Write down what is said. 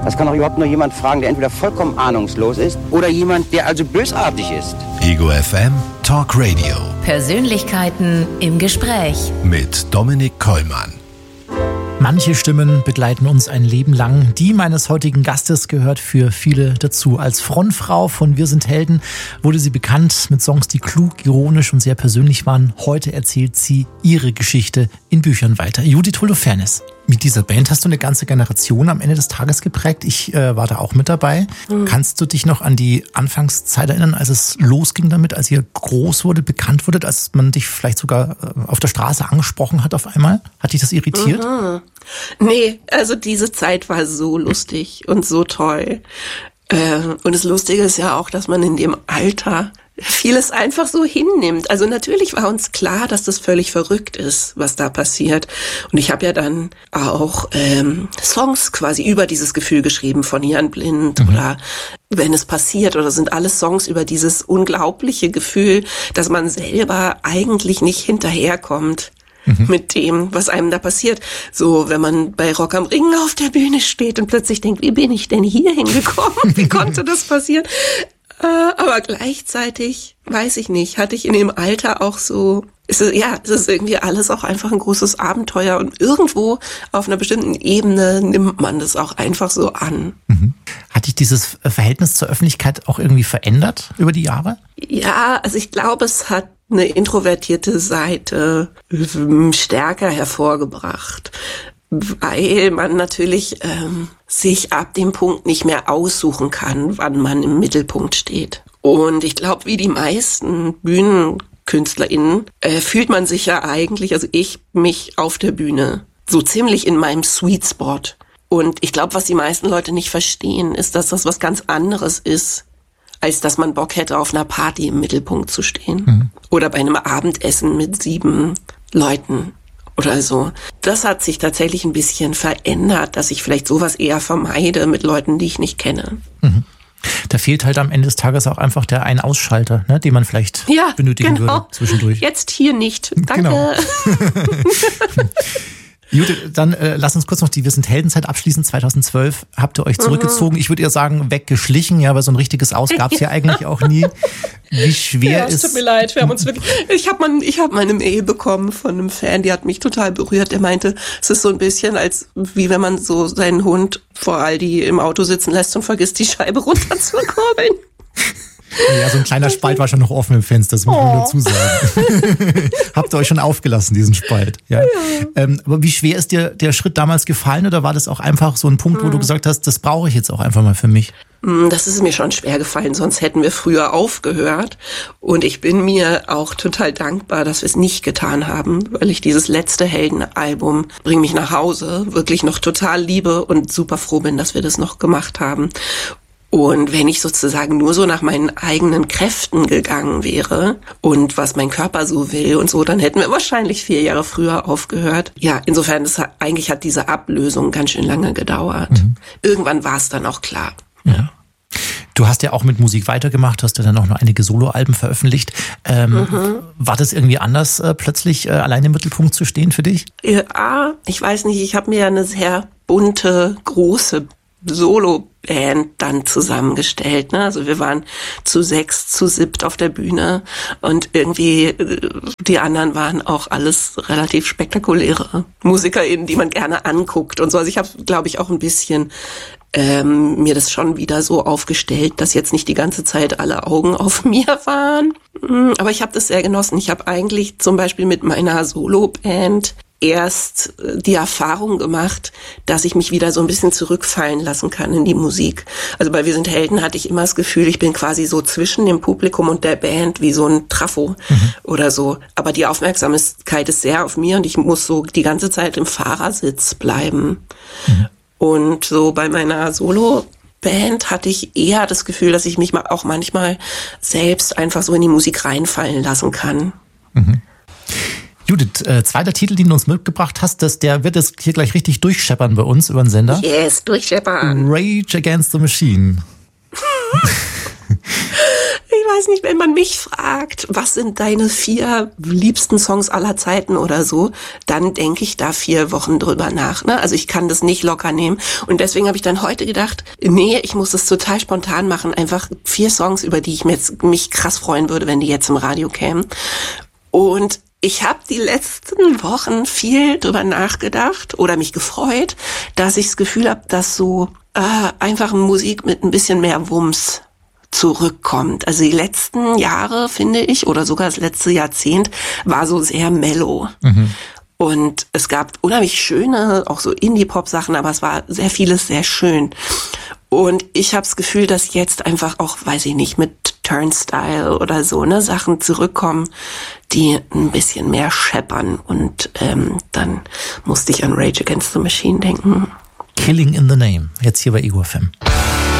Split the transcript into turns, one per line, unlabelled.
Das kann doch überhaupt nur jemand fragen, der entweder vollkommen ahnungslos ist oder jemand, der also bösartig ist.
Ego FM Talk Radio.
Persönlichkeiten im Gespräch.
Mit Dominik Kollmann.
Manche Stimmen begleiten uns ein Leben lang. Die meines heutigen Gastes gehört für viele dazu. Als Frontfrau von Wir sind Helden wurde sie bekannt mit Songs, die klug, ironisch und sehr persönlich waren. Heute erzählt sie ihre Geschichte in Büchern weiter. Judith Holofernes. Mit dieser Band hast du eine ganze Generation am Ende des Tages geprägt. Ich war da auch mit dabei. Kannst du dich noch an die Anfangszeit erinnern, als es losging damit, als ihr groß wurde, bekannt wurdet, als man dich vielleicht sogar auf der Straße angesprochen hat auf einmal? Hat dich das irritiert?
Nee, also diese Zeit war so lustig und so toll. Und das Lustige ist ja auch, dass man in dem Alter vieles einfach so hinnimmt. Also natürlich war uns klar, dass das völlig verrückt ist, was da passiert. Und ich habe ja dann auch Songs quasi über dieses Gefühl geschrieben, von Jan Blind oder Wenn es passiert, oder sind alles Songs über dieses unglaubliche Gefühl, dass man selber eigentlich nicht hinterherkommt mit dem, was einem da passiert. So, wenn man bei Rock am Ring auf der Bühne steht und plötzlich denkt, wie bin ich denn hier hingekommen? Wie konnte das passieren? Aber gleichzeitig, weiß ich nicht, hatte ich in dem Alter auch so, es ist irgendwie alles auch einfach ein großes Abenteuer und irgendwo auf einer bestimmten Ebene nimmt man das auch einfach so an.
Hat dich dieses Verhältnis zur Öffentlichkeit auch irgendwie verändert über die Jahre?
Ja, also ich glaube, es hat eine introvertierte Seite stärker hervorgebracht, weil man natürlich sich ab dem Punkt nicht mehr aussuchen kann, wann man im Mittelpunkt steht. Und ich glaube, wie die meisten BühnenkünstlerInnen fühlt man sich ja eigentlich, also ich mich auf der Bühne, so ziemlich in meinem Sweet Spot. Und ich glaube, was die meisten Leute nicht verstehen, ist, dass das was ganz anderes ist, als dass man Bock hätte, auf einer Party im Mittelpunkt zu stehen. Oder bei einem Abendessen mit 7 Leuten oder so. Das hat sich tatsächlich ein bisschen verändert, dass ich vielleicht sowas eher vermeide mit Leuten, die ich nicht kenne.
Da fehlt halt am Ende des Tages auch einfach der Ein-Ausschalter, ne, den man vielleicht benötigen würde zwischendurch.
Jetzt hier nicht. Danke.
Genau. Judith, dann lass uns kurz noch die Wir sind Heldenzeit abschließen. 2012 habt ihr euch zurückgezogen. Ich würde eher sagen, weggeschlichen, ja, weil so ein richtiges Aus gab es ja eigentlich auch nie. Wie schwer ist...
Es tut mir leid, wir haben uns wirklich... Ich hab meine Mail bekommen von einem Fan, die hat mich total berührt. Der meinte, es ist so ein bisschen, als wie wenn man so seinen Hund vor Aldi im Auto sitzen lässt und vergisst, die Scheibe runterzukurbeln.
Ja, so ein kleiner Spalt war schon noch offen im Fenster, das muss man dazu sagen. Habt ihr euch schon aufgelassen, diesen Spalt? Ja. Aber wie schwer ist dir der Schritt damals gefallen, oder war das auch einfach so ein Punkt, wo du gesagt hast, das brauche ich jetzt auch einfach mal für mich?
Das ist mir schon schwer gefallen, sonst hätten wir früher aufgehört. Und ich bin mir auch total dankbar, dass wir es nicht getan haben, weil ich dieses letzte Heldenalbum, Bring mich nach Hause, wirklich noch total liebe und super froh bin, dass wir das noch gemacht haben. Und wenn ich sozusagen nur so nach meinen eigenen Kräften gegangen wäre und was mein Körper so will und so, dann hätten wir wahrscheinlich 4 Jahre früher aufgehört. Ja, insofern, eigentlich hat diese Ablösung ganz schön lange gedauert. Irgendwann war es dann auch klar.
Ja. Du hast ja auch mit Musik weitergemacht, hast ja dann auch noch einige Soloalben veröffentlicht. War das irgendwie anders, plötzlich allein im Mittelpunkt zu stehen für dich?
Ja, ich weiß nicht, ich habe mir ja eine sehr bunte, große Solo-Band dann zusammengestellt, ne? Also wir waren zu 6, zu 7 auf der Bühne und irgendwie die anderen waren auch alles relativ spektakuläre MusikerInnen, die man gerne anguckt und so. Also ich habe, glaube ich, auch ein bisschen mir das schon wieder so aufgestellt, dass jetzt nicht die ganze Zeit alle Augen auf mir waren. Aber ich habe das sehr genossen. Ich habe eigentlich zum Beispiel mit meiner Solo-Band erst die Erfahrung gemacht, dass ich mich wieder so ein bisschen zurückfallen lassen kann in die Musik. Also bei Wir sind Helden hatte ich immer das Gefühl, ich bin quasi so zwischen dem Publikum und der Band wie so ein Trafo oder so. Aber die Aufmerksamkeit ist sehr auf mir und ich muss so die ganze Zeit im Fahrersitz bleiben. Und so bei meiner Solo-Band hatte ich eher das Gefühl, dass ich mich auch manchmal selbst einfach so in die Musik reinfallen lassen kann.
Judith, zweiter Titel, den du uns mitgebracht hast, der wird jetzt hier gleich richtig durchscheppern bei uns über den Sender.
Yes, durchscheppern.
Rage Against the Machine.
Ich weiß nicht, wenn man mich fragt, was sind deine 4 liebsten Songs aller Zeiten oder so, dann denke ich da 4 Wochen drüber nach. Ne? Also ich kann das nicht locker nehmen. Und deswegen habe ich dann heute gedacht, nee, ich muss das total spontan machen. Einfach 4 Songs, über die ich mich krass freuen würde, wenn die jetzt im Radio kämen. Und ich habe die letzten Wochen viel drüber nachgedacht oder mich gefreut, dass ich das Gefühl habe, dass so einfach Musik mit ein bisschen mehr Wumms zurückkommt. Also die letzten Jahre, finde ich, oder sogar das letzte Jahrzehnt, war so sehr mellow. Mhm. Und es gab unheimlich schöne, auch so Indie-Pop-Sachen, aber es war sehr vieles sehr schön. Und ich habe das Gefühl, dass jetzt einfach auch, weiß ich nicht, mit Turnstile oder so, ne, Sachen zurückkommen, die ein bisschen mehr scheppern. Und dann musste ich an Rage Against the Machine denken.
Killing in the Name, jetzt hier bei Ego FM.